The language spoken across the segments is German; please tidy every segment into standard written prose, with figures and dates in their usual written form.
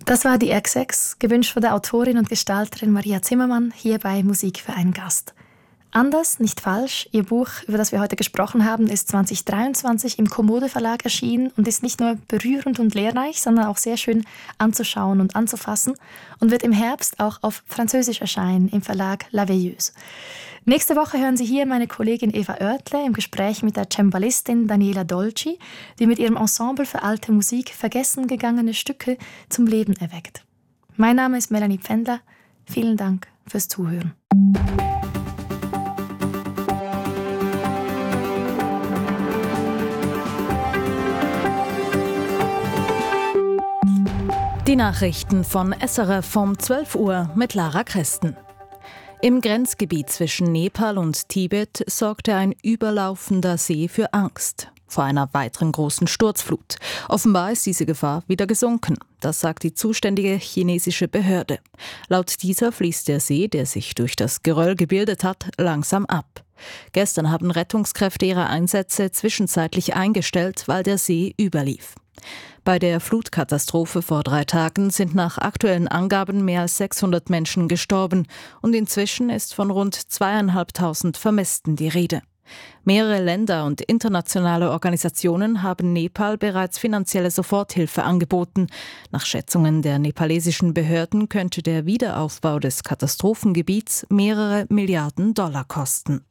Das war die XX, gewünscht von der Autorin und Gestalterin Maria Zimmermann, hier bei Musik für einen Gast. Anders, nicht falsch, ihr Buch, über das wir heute gesprochen haben, ist 2023 im Kommode Verlag erschienen und ist nicht nur berührend und lehrreich, sondern auch sehr schön anzuschauen und anzufassen und wird im Herbst auch auf Französisch erscheinen im Verlag La Veilleuse. Nächste Woche hören Sie hier meine Kollegin Eva Oertle im Gespräch mit der Cembalistin Daniela Dolci, die mit ihrem Ensemble für alte Musik vergessen gegangene Stücke zum Leben erweckt. Mein Name ist Melanie Pfändler. Vielen Dank fürs Zuhören. Die Nachrichten von SRF vom 12 Uhr mit Lara Christen. Im Grenzgebiet zwischen Nepal und Tibet sorgte ein überlaufender See für Angst vor einer weiteren großen Sturzflut. Offenbar ist diese Gefahr wieder gesunken. Das sagt die zuständige chinesische Behörde. Laut dieser fließt der See, der sich durch das Geröll gebildet hat, langsam ab. Gestern haben Rettungskräfte ihre Einsätze zwischenzeitlich eingestellt, weil der See überlief. Bei der Flutkatastrophe vor 3 Tagen sind nach aktuellen Angaben mehr als 600 Menschen gestorben und inzwischen ist von rund 2.500 Vermissten die Rede. Mehrere Länder und internationale Organisationen haben Nepal bereits finanzielle Soforthilfe angeboten. Nach Schätzungen der nepalesischen Behörden könnte der Wiederaufbau des Katastrophengebiets mehrere Milliarden Dollar kosten.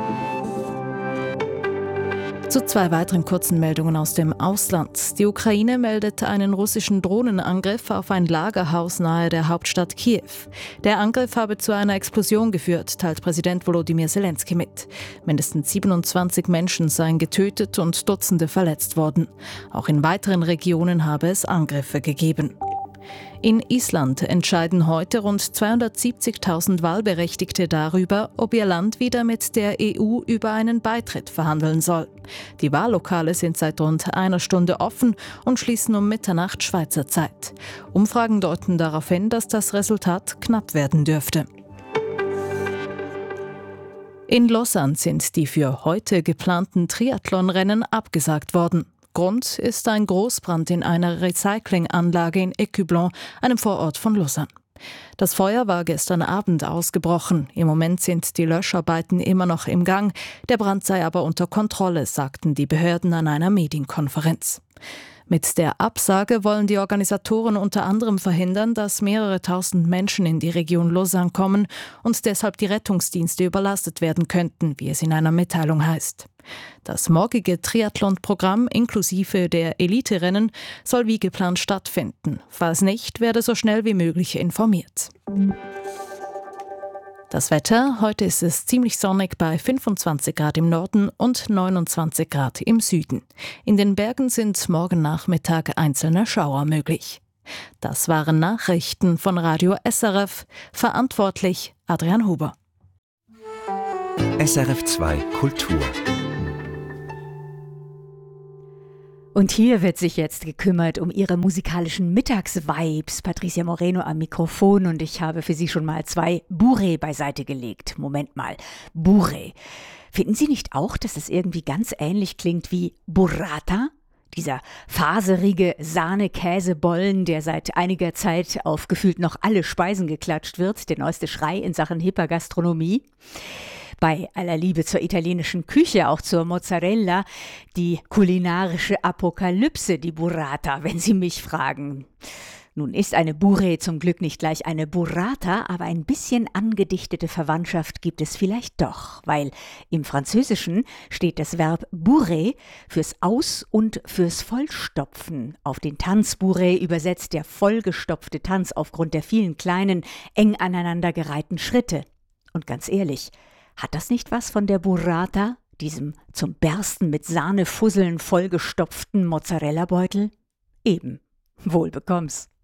Zu 2 weiteren kurzen Meldungen aus dem Ausland. Die Ukraine meldet einen russischen Drohnenangriff auf ein Lagerhaus nahe der Hauptstadt Kiew. Der Angriff habe zu einer Explosion geführt, teilt Präsident Volodymyr Zelensky mit. Mindestens 27 Menschen seien getötet und Dutzende verletzt worden. Auch in weiteren Regionen habe es Angriffe gegeben. In Island entscheiden heute rund 270.000 Wahlberechtigte darüber, ob ihr Land wieder mit der EU über einen Beitritt verhandeln soll. Die Wahllokale sind seit rund 1 Stunde offen und schließen um Mitternacht Schweizer Zeit. Umfragen deuten darauf hin, dass das Resultat knapp werden dürfte. In Lausanne sind die für heute geplanten Triathlonrennen abgesagt worden. Grund ist ein Großbrand in einer Recyclinganlage in Écublens, einem Vorort von Lausanne. Das Feuer war gestern Abend ausgebrochen. Im Moment sind die Löscharbeiten immer noch im Gang. Der Brand sei aber unter Kontrolle, sagten die Behörden an einer Medienkonferenz. Mit der Absage wollen die Organisatoren unter anderem verhindern, dass mehrere tausend Menschen in die Region Lausanne kommen und deshalb die Rettungsdienste überlastet werden könnten, wie es in einer Mitteilung heißt. Das morgige Triathlon-Programm inklusive der Elite-Rennen soll wie geplant stattfinden. Falls nicht, werde so schnell wie möglich informiert. Das Wetter: Heute ist es ziemlich sonnig bei 25 Grad im Norden und 29 Grad im Süden. In den Bergen sind morgen Nachmittag einzelne Schauer möglich. Das waren Nachrichten von Radio SRF. Verantwortlich Adrian Huber. SRF 2 Kultur. Und hier wird sich jetzt gekümmert um ihre musikalischen Mittagsvibes. Patricia Moreno am Mikrofon und ich habe für Sie schon mal 2 Bourrée beiseite gelegt. Moment mal, Bourrée. Finden Sie nicht auch, dass es irgendwie ganz ähnlich klingt wie Burrata? Dieser faserige Sahne-Käsebollen, der seit einiger Zeit auf gefühlt noch alle Speisen geklatscht wird. Der neueste Schrei in Sachen hipper Gastronomie. Bei aller Liebe zur italienischen Küche, auch zur Mozzarella, die kulinarische Apokalypse, die Burrata, wenn Sie mich fragen. Nun ist eine Bourrée zum Glück nicht gleich eine Burrata, aber ein bisschen angedichtete Verwandtschaft gibt es vielleicht doch, weil im Französischen steht das Verb bourrer fürs Aus- und fürs Vollstopfen. Auf den Tanzbourrée übersetzt der vollgestopfte Tanz aufgrund der vielen kleinen, eng aneinandergereihten Schritte. Und ganz ehrlich, hat das nicht was von der Burrata, diesem zum Bersten mit Sahnefusseln vollgestopften Mozzarella-Beutel? Eben, wohl bekomm's.